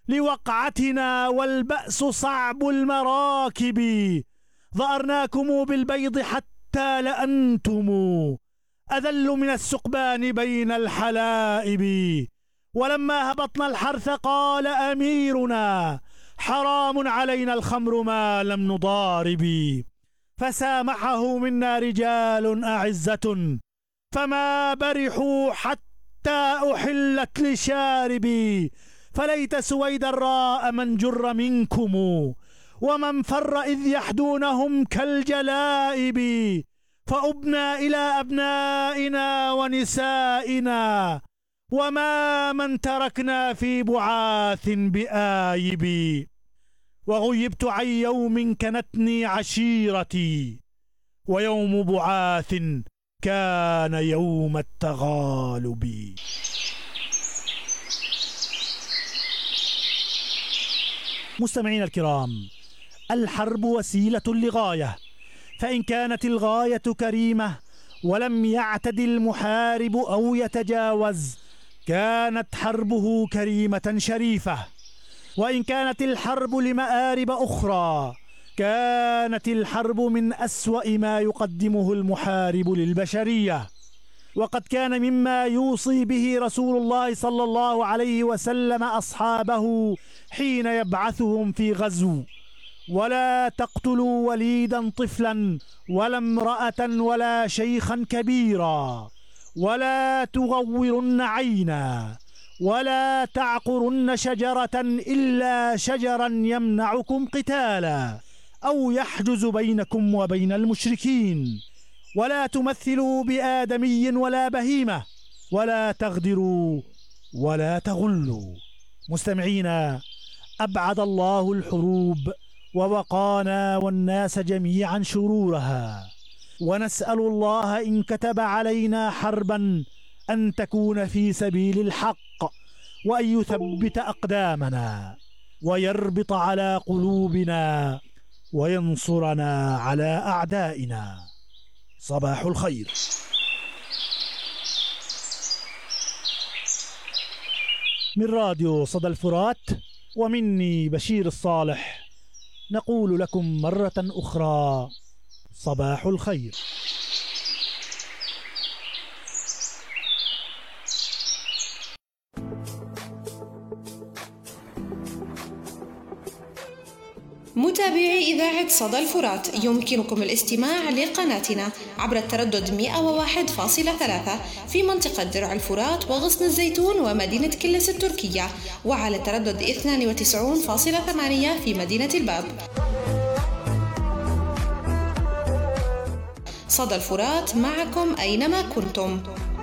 لوقعتنا والبأس صعب المراكب، ظأرناكم بالبيض حتى لأنتم أذل من السقبان بين الحلائب. ولما هبطنا الحرث قال أميرنا حرام علينا الخمر ما لم نضارب، فسامحه منا رجال أعزة فما برحوا حتى أحلت لشاربي. فليت سويد الراء من جر منكم ومن فر إذ يحدونهم كالجلائب، فأبنى إلى أبنائنا ونسائنا وما من تركنا في بعاث بآيب. وغيبت عن يوم كنتني عشيرتي ويوم بعاث كان يوم التغالب. مستمعين الكرام، الحرب وسيلة لغاية، فإن كانت الغاية كريمة ولم يعتد المحارب أو يتجاوز كانت حربه كريمة شريفة، وإن كانت الحرب لمآرب أخرى كانت الحرب من أسوأ ما يقدمه المحارب للبشرية. وقد كان مما يوصي به رسول الله صلى الله عليه وسلم أصحابه حين يبعثهم في غزو: ولا تقتلوا وليدا طفلا ولا امرأة ولا شيخا كبيرا، ولا تغورن عينا، ولا تعقرن شجرة إلا شجرا يمنعكم قتالا أو يحجز بينكم وبين المشركين، ولا تمثلوا بآدمي ولا بهيمة، ولا تغدروا ولا تغلوا. مستمعينا، أبعد الله الحروب ووقانا والناس جميعا شرورها، ونسأل الله إن كتب علينا حربا أن تكون في سبيل الحق، وأن يثبت أقدامنا ويربط على قلوبنا وينصرنا على أعدائنا. صباح الخير. من راديو صدى الفرات ومني بشير الصالح نقول لكم مرة أخرى صباح الخير. متابعي إذاعة صدى الفرات، يمكنكم الاستماع لقناتنا عبر التردد 101.3 في منطقة درع الفرات وغصن الزيتون ومدينة كلس التركية، وعلى التردد 92.8 في مدينة الباب. صدى الفرات معكم أينما كنتم.